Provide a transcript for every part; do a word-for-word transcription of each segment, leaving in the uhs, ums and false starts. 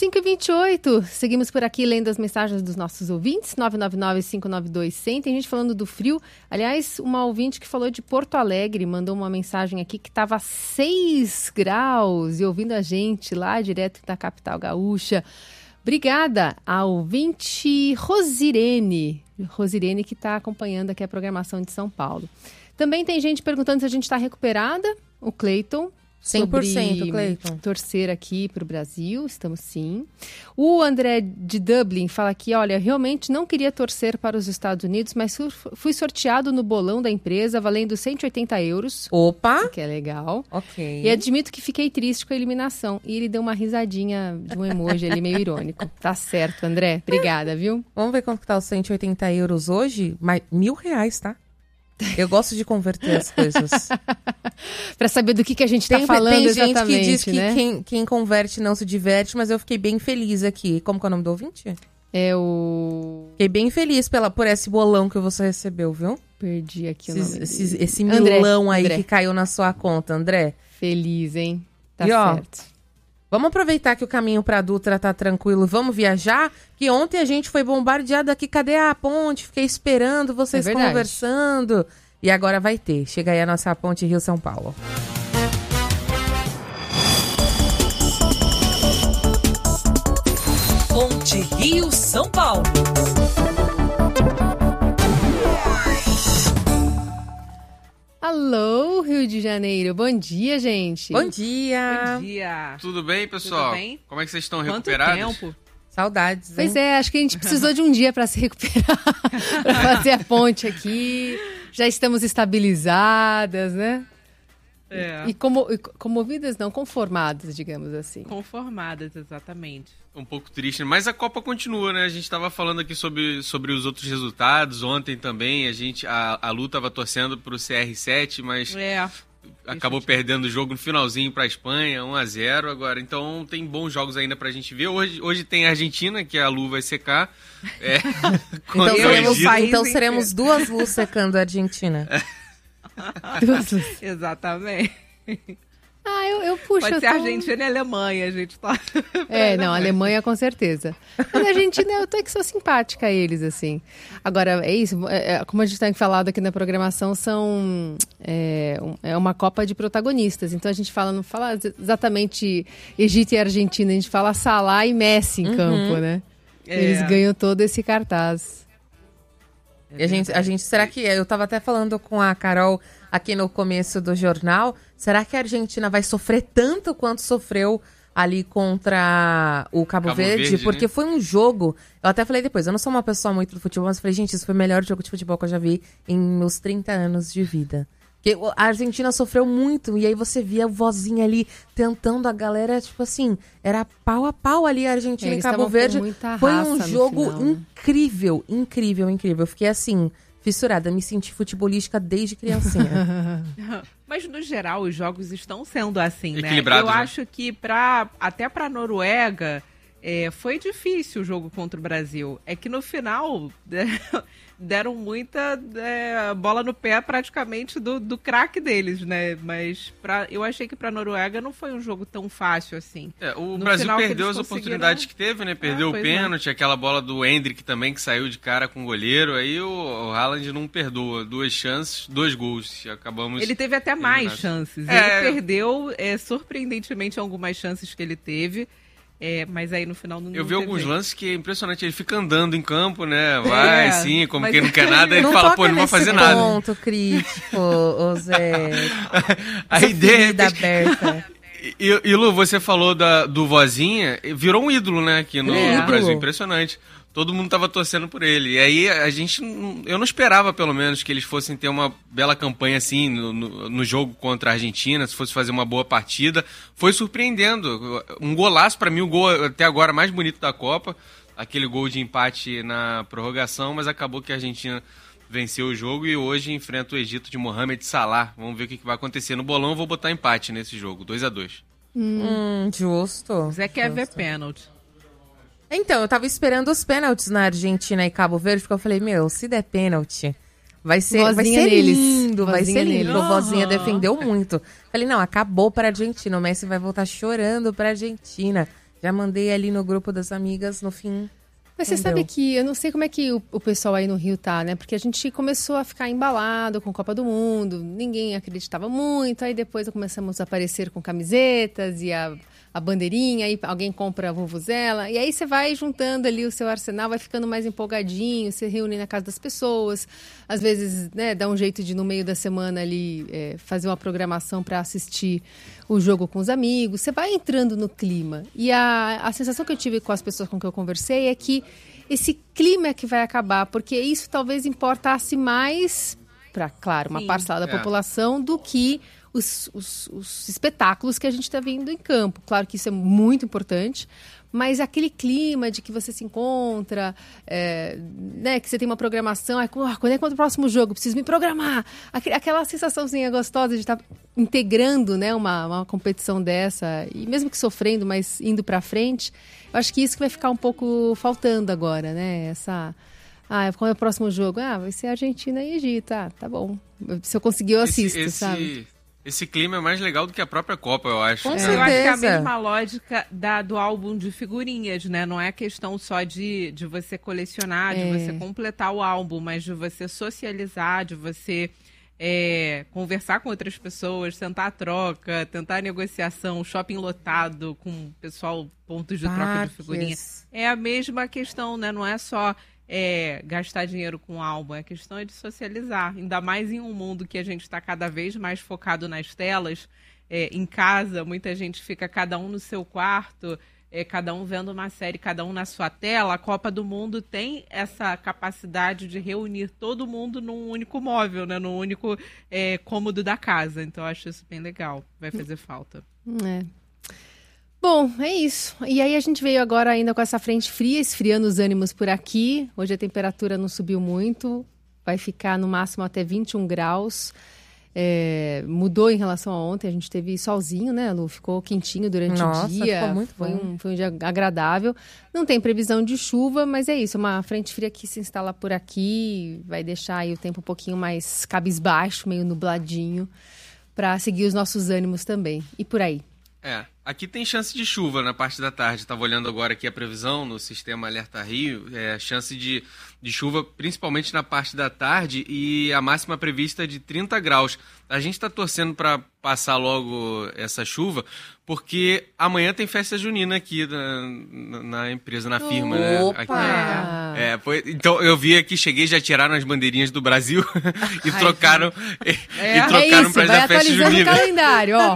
cinco e vinte e oito. Seguimos por aqui lendo as mensagens dos nossos ouvintes. nove nove nove, cinco nove dois, zero zero. Tem gente falando do frio. Aliás, uma ouvinte que falou de Porto Alegre mandou uma mensagem aqui que estava seis graus e ouvindo a gente lá direto da capital gaúcha. Obrigada a ouvinte Rosirene. Rosirene que está acompanhando aqui a programação de São Paulo. Também tem gente perguntando se a gente está recuperada. O Cleiton. cem por cento, Cleiton. Torcer aqui para o Brasil, estamos sim. O André de Dublin fala aqui, olha, realmente não queria torcer para os Estados Unidos, mas fui sorteado no bolão da empresa, valendo cento e oitenta euros. Opa! Que é legal. Ok. E admito que fiquei triste com a eliminação. E ele deu uma risadinha de um emoji ali meio irônico. Tá certo, André. Obrigada, viu? Vamos ver quanto que tá os cento e oitenta euros hoje? Mas mil reais, tá? Eu gosto de converter as coisas. Pra saber do que, que a gente tá tem, falando tem exatamente, gente que diz que né? quem, quem converte não se diverte, mas eu fiquei bem feliz aqui. Como que é o nome do ouvinte? É o... Fiquei bem feliz pela, por esse bolão que você recebeu, viu? Perdi aqui o Esses, nome esses, dele. esse André, milão aí André. que caiu na sua conta, André. Feliz, hein? Tá E, ó, certo. Vamos aproveitar que o caminho pra Dutra tá tranquilo. Vamos viajar? Que ontem a gente foi bombardeado aqui. Cadê a ponte? Fiquei esperando vocês É verdade. conversando. E agora vai ter. Chega aí a nossa ponte Rio-São Paulo. Ponte Rio-São Paulo. Alô, Rio de Janeiro. Bom dia, gente. Bom dia. Bom dia. Tudo bem, pessoal? Tudo bem? Como é que vocês estão Quanto recuperados? tempo? Saudades, hein? Pois é, acho que a gente precisou de um dia para se recuperar, para fazer a ponte aqui. Já estamos estabilizadas, né? É. E como, e comovidas, não, conformadas, digamos assim. Conformadas, exatamente. Um pouco triste, mas a Copa continua, né? A gente estava falando aqui sobre, sobre os outros resultados. Ontem também a gente, a, a Lu estava torcendo para o C R sete, mas É. acabou Deixa eu te- perdendo o jogo no finalzinho para a Espanha, um a zero agora. Então tem bons jogos ainda para a gente ver. Hoje, hoje tem a Argentina, que a Lu vai secar. É, Então contra o seremos, Egito. país então inteiro. seremos duas luzes secando a Argentina. Exatamente. Ah, eu, eu puxo. Pode eu ser tô- Argentina e Alemanha, a gente tá... É, não, a Alemanha com certeza. Mas a Argentina, eu tô que sou simpática a eles, assim. Agora, é isso, é, é, como a gente tem falado aqui na programação, são é, um- é uma Copa de protagonistas. Então a gente fala, não fala exatamente Egito e Argentina, a gente fala Salah e Messi em campo, né? É. Eles ganham todo esse cartaz. E a gente, a gente, será que, eu tava até falando com a Carol aqui no começo do jornal, será que a Argentina vai sofrer tanto quanto sofreu ali contra o Cabo, Cabo Verde? Verde, Porque né? foi um jogo, eu até falei depois, eu não sou uma pessoa muito do futebol, mas eu falei, gente, isso foi o melhor jogo de futebol que eu já vi em meus trinta anos de vida. Porque a Argentina sofreu muito, e aí você via o vozinho ali tentando a galera, tipo assim, era pau a pau ali a Argentina É, e eles Cabo estavam com Verde. muita Foi raça um no jogo final, né? incrível, incrível, incrível. Eu fiquei assim, fissurada, me senti futebolística desde criancinha. Mas, no geral, os jogos estão sendo assim, né? Equilibrados, Eu né? acho que pra, até para a Noruega é, foi difícil o jogo contra o Brasil. É que no final deram muita é, bola no pé praticamente do, do craque deles, né? Mas pra, eu achei que para a Noruega não foi um jogo tão fácil assim. É, o No Brasil final que perdeu eles as conseguiram- oportunidades que teve, né? Perdeu Ah, o pois pênalti, aquela bola do Endrick também, que saiu de cara com o goleiro. Aí o, o Haaland não perdoa. Duas chances, dois gols. E acabamos... Ele teve até mais eliminados. chances. É. Ele perdeu, é, surpreendentemente, algumas chances que ele teve. É, mas aí no final não Eu vi não alguns teve. lances que é impressionante. Ele fica andando em campo, né? Vai, É, sim, como mas- quem não quer nada. Ele não fala, toca pô, não vou nesse fazer nada. ponto crítico, ô Zé. Aí, Essa de ferida repente... aberta. E, e Lu, você falou da, do Vozinha, virou um ídolo, né, aqui no, É. no Brasil, Ídolo. impressionante. Todo mundo tava torcendo por ele. E aí a gente, não- eu não esperava, pelo menos, que eles fossem ter uma bela campanha assim no, no, no jogo contra a Argentina, se fosse fazer uma boa partida. Foi surpreendendo. Um golaço, pra mim, o gol até agora mais bonito da Copa. Aquele gol de empate na prorrogação, mas acabou que a Argentina venceu o jogo e hoje enfrenta o Egito de Mohamed Salah. Vamos ver o que que vai acontecer no bolão. Eu vou botar empate nesse jogo, dois a dois. Hum, justo. Zé quer ver justo. pênalti. Então, eu tava esperando os pênaltis na Argentina e Cabo Verde, porque eu falei, meu, se der pênalti, vai ser, vai Vozinha ser neles. lindo, vai Vozinha ser lindo. neles. O Vozinha Aham. defendeu muito. Falei, não, acabou pra Argentina, o Messi vai voltar chorando pra Argentina. Já mandei ali no grupo das amigas, no fim... Mas você não sabe deu. que eu não sei como é que o, o pessoal aí no Rio tá, né? Porque a gente começou a ficar embalado com a Copa do Mundo, ninguém acreditava muito, aí depois começamos a aparecer com camisetas e a, a bandeirinha, aí alguém compra a vuvuzela, e aí você vai juntando ali o seu arsenal, vai ficando mais empolgadinho, se reúne na casa das pessoas, às vezes, né, dá um jeito de no meio da semana ali é, fazer uma programação para assistir o jogo com os amigos, você vai entrando no clima. E a, a sensação que eu tive com as pessoas com quem eu conversei é que esse clima é que vai acabar, porque isso talvez importasse mais para, claro, uma Sim. parcela da É. população do que os, os, os espetáculos que a gente está vendo em campo. Claro que isso é muito importante, mas aquele clima de que você se encontra, é, né, que você tem uma programação, é, "Ah, quando é que é o próximo jogo? Preciso me programar." Aquele, aquela sensaçãozinha gostosa de estar integrando, né, uma, uma competição dessa, e mesmo que sofrendo, mas indo para frente, eu acho que isso que vai ficar um pouco faltando agora, né? Essa... Ah, qual é o próximo jogo? Ah, vai ser Argentina e Egito. Ah, tá bom. Se eu conseguir, eu assisto, esse, esse, sabe? Esse clima é mais legal do que a própria Copa, eu acho. Com É, certeza. eu acho que é a mesma lógica da, do álbum de figurinhas, né? Não é questão só de, de você colecionar, de É. você completar o álbum, mas de você socializar, de você é, conversar com outras pessoas, tentar troca, tentar negociação, shopping lotado com o pessoal, pontos de troca de Parques. figurinha. É a mesma questão, né? Não é só é, gastar dinheiro com álbum, a questão é de socializar. Ainda mais em um mundo que a gente está cada vez mais focado nas telas. É, em casa, muita gente fica cada um no seu quarto, é, cada um vendo uma série, cada um na sua tela. A Copa do Mundo tem essa capacidade de reunir todo mundo num único móvel, né? Num único é, cômodo da casa. Então, eu acho isso bem legal. Vai fazer falta. É. Bom, é isso. E aí a gente veio agora ainda com essa frente fria, esfriando os ânimos por aqui. Hoje a temperatura não subiu muito, vai ficar no máximo até vinte e um graus. É, mudou em relação a ontem, a gente teve solzinho, né, Lu? Ficou quentinho durante Nossa, o dia. ficou muito foi, bom. um, foi um dia agradável. Não tem previsão de chuva, mas é isso. Uma frente fria que se instala por aqui, vai deixar aí o tempo um pouquinho mais cabisbaixo, meio nubladinho, para seguir os nossos ânimos também. E por aí. É, aqui tem chance de chuva na parte da tarde. Estava olhando agora aqui a previsão no sistema Alerta Rio. É, chance de, de chuva principalmente na parte da tarde e a máxima prevista é de trinta graus. A gente está torcendo para passar logo essa chuva, porque amanhã tem festa junina aqui na, na, na empresa, na firma. Opa! Né? Aqui. É, foi, então eu vi aqui, cheguei, já tiraram as bandeirinhas do Brasil e Ai, trocaram, e, É. e trocaram é isso, para vai a festa atualizando o junina. calendário, ó.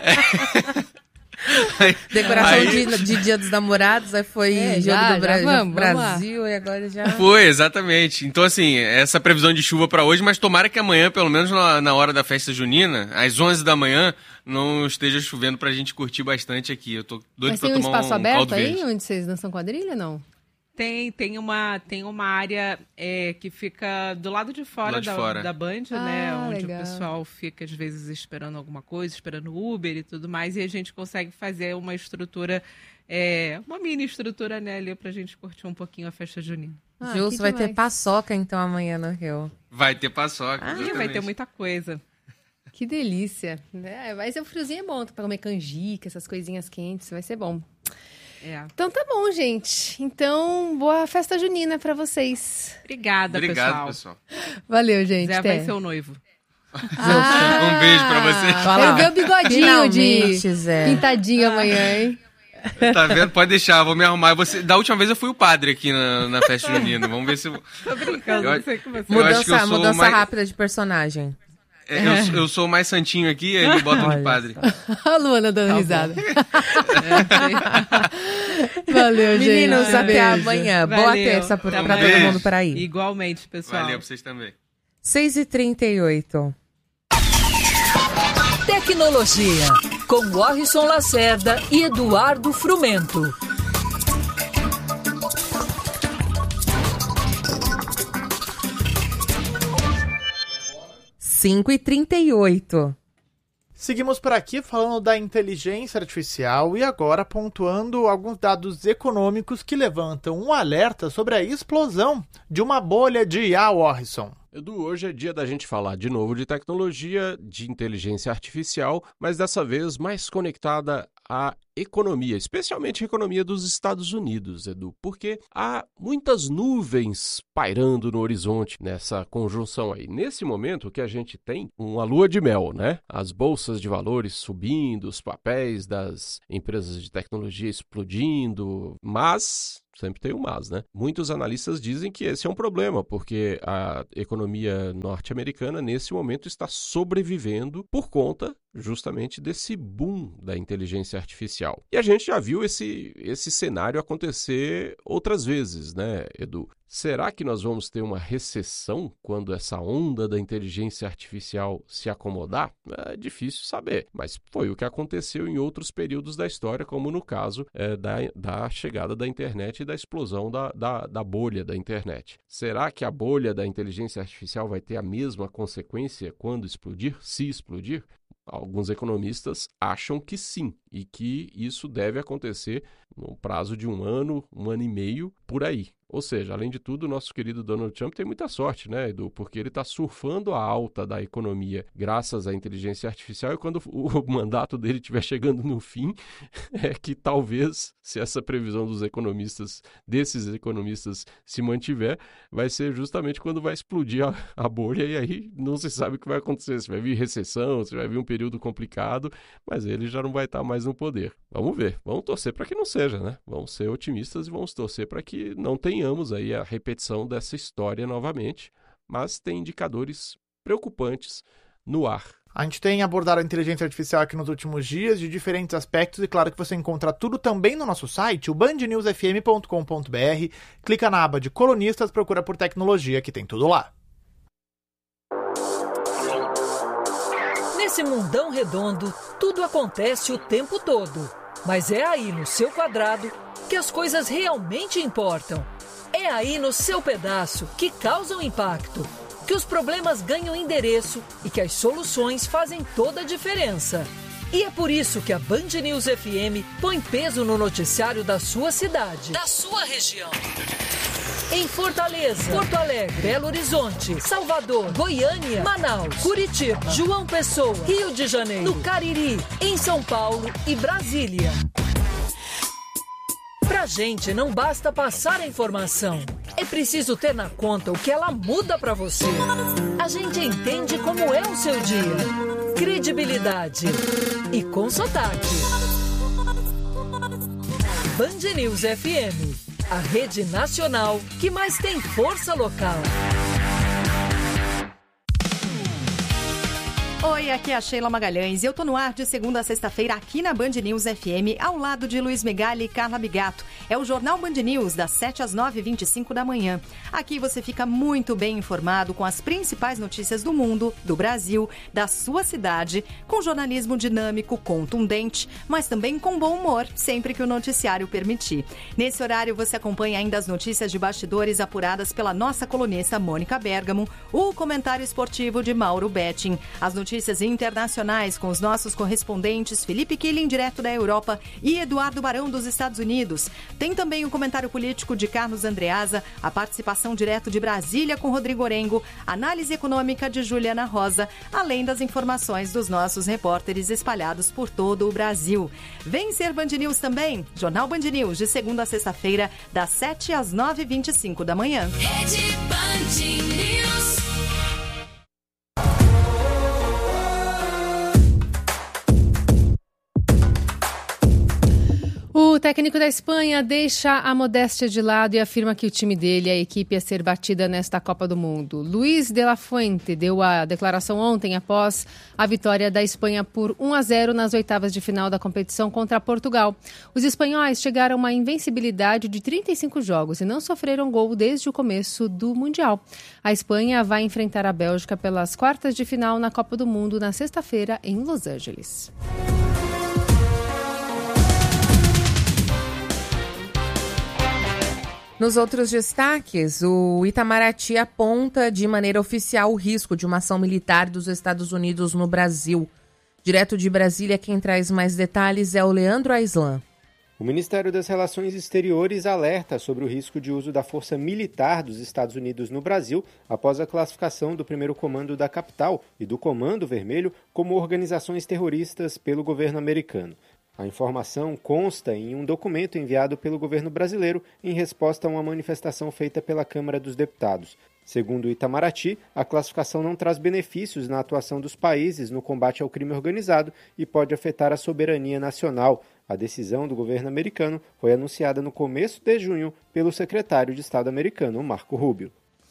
Decoração Aí- de, de Dia dos Namorados, aí foi É, Jogo já, do Bra- já vamos, vamos Brasil, e agora já... Foi, exatamente. Então, assim, essa previsão de chuva para hoje, mas tomara que amanhã, pelo menos na, na hora da festa junina, às onze da manhã, não esteja chovendo pra gente curtir bastante aqui. Eu tô doido Mas pra tem um tomar espaço um aberto caldo aí, verde. onde vocês dançam quadrilha, não? Tem, tem, uma, tem uma área é, que fica do lado de fora, Do lado de da, fora. da Band, Ah, né? Onde legal. o pessoal fica, às vezes, esperando alguma coisa, esperando Uber e tudo mais, e a gente consegue fazer uma estrutura, é, uma mini estrutura, né, ali pra gente curtir um pouquinho a festa junina. Ah, Justo, que vai ter demais. paçoca então amanhã no Rio. Vai ter paçoca. Ah, E vai exatamente. ter muita coisa. Que delícia. É, mas o friozinho é bom pra comer canjica, essas coisinhas quentes, vai ser bom. É. Então tá bom, gente. Então, boa festa junina pra vocês. Obrigada, Obrigado, pessoal. pessoal. Valeu, gente. Zé até. vai ser o noivo. Ah, Um beijo pra vocês. Vai Quero lá. ver o bigodinho de Finalmente, Zé. pintadinho amanhã, hein? Tá vendo? Pode deixar, vou me arrumar. Você... Da última vez eu fui o padre aqui na, na festa junina. Vamos ver se eu... Tô brincando, Eu- não sei com você. Eu acho que eu Mudança, sou mudança mais- rápida de personagem. É, eu, eu sou mais santinho aqui, aí me botam de Olha padre. A Luana dando Tá bom. risada. Valeu, gente. Meninos, Um até beijo. amanhã. Boa Valeu. terça pra, Até pra amanhã. todo mundo por aí. Igualmente, pessoal. Valeu pra vocês também. seis e trinta e oito. Tecnologia, com Warrison Lacerda e Eduardo Frumento. cinco e trinta e oito. Seguimos por aqui falando da inteligência artificial e agora pontuando alguns dados econômicos que levantam um alerta sobre a explosão de uma bolha de I A, Warrison. Edu, hoje é dia da gente falar de novo de tecnologia, de inteligência artificial, mas dessa vez mais conectada à economia, especialmente a economia dos Estados Unidos, Edu, porque há muitas nuvens pairando no horizonte nessa conjunção aí. Nesse momento, o que a gente tem, uma lua de mel, né? As bolsas de valores subindo, os papéis das empresas de tecnologia explodindo, mas... sempre tem um mas, né? Muitos analistas dizem que esse é um problema, porque a economia norte-americana, nesse momento, está sobrevivendo por conta justamente desse boom da inteligência artificial. E a gente já viu esse, esse cenário acontecer outras vezes, né, Edu? Será que nós vamos ter uma recessão quando essa onda da inteligência artificial se acomodar? É difícil saber, mas foi o que aconteceu em outros períodos da história, como no caso é, da, da chegada da internet e da explosão da, da, da bolha da internet. Será que a bolha da inteligência artificial vai ter a mesma consequência quando explodir, se explodir? Alguns economistas acham que sim, e que isso deve acontecer no prazo de um ano, um ano e meio, por aí. Ou seja, além de tudo, o nosso querido Donald Trump tem muita sorte, né, Edu? Porque ele está surfando a alta da economia graças à inteligência artificial, e quando o mandato dele estiver chegando no fim, é que talvez, se essa previsão dos economistas, desses economistas, se mantiver, vai ser justamente quando vai explodir a, a bolha, e aí não se sabe o que vai acontecer. Se vai vir recessão, se vai vir um período complicado, mas ele já não vai estar mais no poder. Vamos ver, vamos torcer para que não seja, né? Vamos ser otimistas e vamos torcer para que não tenhamos aí a repetição dessa história novamente, mas tem indicadores preocupantes no ar. A gente tem abordado a inteligência artificial aqui nos últimos dias, de diferentes aspectos, e claro que você encontra tudo também no nosso site, o band news f m ponto com ponto b r. Clica na aba de colunistas, procura por tecnologia, que tem tudo lá. Nesse mundão redondo, tudo acontece o tempo todo. Mas é aí no seu quadrado que as coisas realmente importam. É aí no seu pedaço que causam impacto, que os problemas ganham endereço e que as soluções fazem toda a diferença. E é por isso que a Band News F M põe peso no noticiário da sua cidade, da sua região. Em Fortaleza, Porto Alegre, Belo Horizonte, Salvador, Goiânia, Manaus, Curitiba, João Pessoa, Rio de Janeiro, no Cariri, em São Paulo e Brasília. Pra gente não basta passar a informação, é preciso ter na conta o que ela muda pra você. A gente entende como é o seu dia. Credibilidade e com sotaque. Band News F M, a rede nacional que mais tem força local. Oi, aqui é a Sheila Magalhães e eu tô no ar de segunda a sexta-feira aqui na Band News F M, ao lado de Luiz Megali e Carla Bigato. É o Jornal Band News, das sete às nove e vinte e cinco da manhã. Aqui você fica muito bem informado com as principais notícias do mundo, do Brasil, da sua cidade, com jornalismo dinâmico, contundente, mas também com bom humor, sempre que o noticiário permitir. Nesse horário você acompanha ainda as notícias de bastidores apuradas pela nossa colunista Mônica Bergamo, o comentário esportivo de Mauro Betting, as notícias Notícias internacionais com os nossos correspondentes Felipe Killing, direto da Europa, e Eduardo Barão, dos Estados Unidos. Tem também o comentário político de Carlos Andreasa, a participação direto de Brasília com Rodrigo Orengo, análise econômica de Juliana Rosa, além das informações dos nossos repórteres espalhados por todo o Brasil. Vem ser Band News também, Jornal Band News, de segunda a sexta-feira, das sete às nove e vinte e cinco da manhã. Rede Band News. O técnico da Espanha deixa a modéstia de lado e afirma que o time dele é a equipe a ser batida nesta Copa do Mundo. Luis de la Fuente deu a declaração ontem após a vitória da Espanha por um a zero nas oitavas de final da competição contra Portugal. Os espanhóis chegaram a uma invencibilidade de trinta e cinco jogos e não sofreram gol desde o começo do Mundial. A Espanha vai enfrentar a Bélgica pelas quartas de final na Copa do Mundo na sexta-feira em Los Angeles. Nos outros destaques, o Itamaraty aponta de maneira oficial o risco de uma ação militar dos Estados Unidos no Brasil. Direto de Brasília, quem traz mais detalhes é o Leandro Aislan. O Ministério das Relações Exteriores alerta sobre o risco de uso da força militar dos Estados Unidos no Brasil após a classificação do primeiro comando da capital e do Comando Vermelho como organizações terroristas pelo governo americano. A informação consta em um documento enviado pelo governo brasileiro em resposta a uma manifestação feita pela Câmara dos Deputados. Segundo o Itamaraty, a classificação não traz benefícios na atuação dos países no combate ao crime organizado e pode afetar a soberania nacional. A decisão do governo americano foi anunciada no começo de junho pelo secretário de Estado americano, Marco Rubio.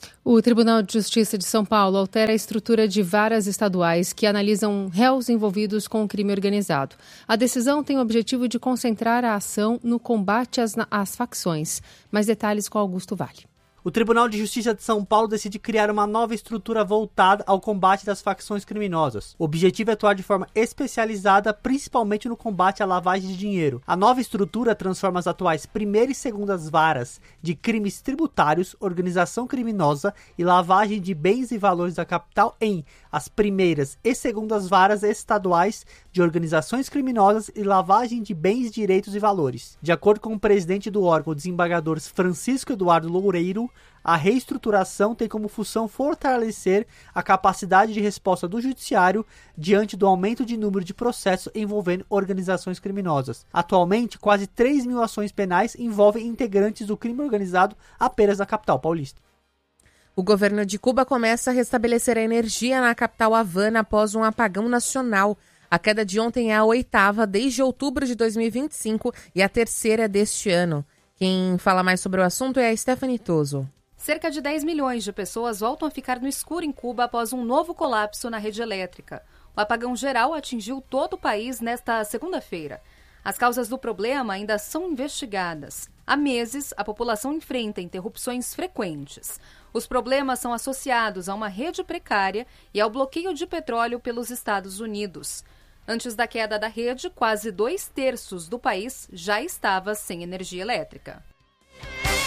O Tribunal de Justiça de São Paulo altera a estrutura de varas estaduais que analisam réus envolvidos com o crime organizado. A decisão tem o objetivo de concentrar a ação no combate às, às facções. Mais detalhes com Augusto Vale. O Tribunal de Justiça de São Paulo decide criar uma nova estrutura voltada ao combate das facções criminosas. O objetivo é atuar de forma especializada, principalmente no combate à lavagem de dinheiro. A nova estrutura transforma as atuais primeira e segundas varas de crimes tributários, organização criminosa e lavagem de bens e valores da capital em as primeiras e segundas varas estaduais de organizações criminosas e lavagem de bens, direitos e valores. De acordo com o presidente do órgão, o desembargador Francisco Eduardo Loureiro, a reestruturação tem como função fortalecer a capacidade de resposta do judiciário diante do aumento de número de processos envolvendo organizações criminosas. Atualmente, quase três mil ações penais envolvem integrantes do crime organizado apenas na capital paulista. O governo de Cuba começa a restabelecer a energia na capital Havana após um apagão nacional. A queda de ontem é a oitava desde outubro de dois mil e vinte e cinco e a terceira deste ano. Quem fala mais sobre o assunto é a Stephanie Toso. Cerca de dez milhões de pessoas voltam a ficar no escuro em Cuba após um novo colapso na rede elétrica. O apagão geral atingiu todo o país nesta segunda-feira. As causas do problema ainda são investigadas. Há meses, a população enfrenta interrupções frequentes. Os problemas são associados a uma rede precária e ao bloqueio de petróleo pelos Estados Unidos. Antes da queda da rede, quase dois terços do país já estava sem energia elétrica.